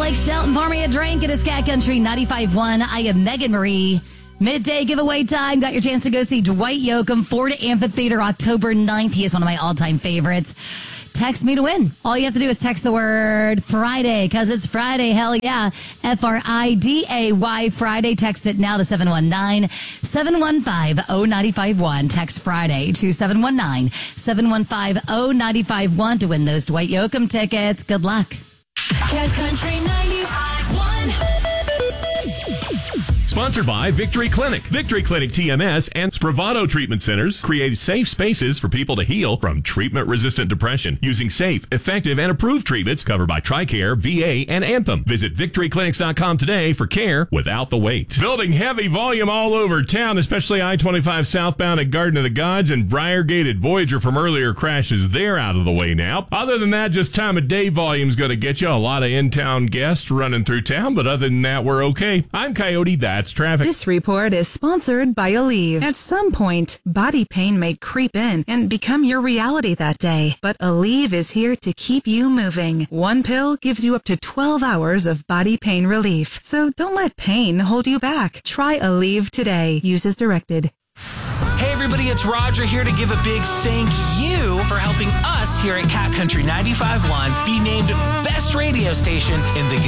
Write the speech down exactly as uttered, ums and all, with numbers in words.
Blake Shelton, pour me a drink. It is Cat Country ninety-five point one. I am Megan Marie. Midday giveaway time. Got your chance to go see Dwight Yoakam, Florida Amphitheater, October ninth. He is one of my all-time favorites. Text me to win. All you have to do is text the word Friday, because it's Friday. Hell yeah. F R I D A Y, Friday. Text it now to seven one nine, seven one five, zero nine five one. Text Friday to seven one nine, seven one five, zero nine five one to win those Dwight Yoakam tickets. Good luck. Cat Country ninety-five point one. Sponsored by Victory Clinic. Victory Clinic T M S and Spravato Treatment Centers create safe spaces for people to heal from treatment-resistant depression using safe, effective, and approved treatments covered by TRICARE, V A, and Anthem. Visit victory clinics dot com today for care without the wait. Building heavy volume all over town, especially I twenty-five southbound at Garden of the Gods and Briargate at Voyager from earlier crashes. They're out of the way now. Other than that, just time of day volume's going to get you. A lot of in-town guests running through town, but other than that, we're okay. I'm Coyote. That's traffic. This report is sponsored by Aleve. At some point, body pain may creep in and become your reality that day. But Aleve is here to keep you moving. One pill gives you up to twelve hours of body pain relief. So don't let pain hold you back. Try Aleve today. Use as directed. Hey everybody, it's Roger here to give a big thank you for helping us here at Cat Country ninety-five point one be named Best Radio Station in the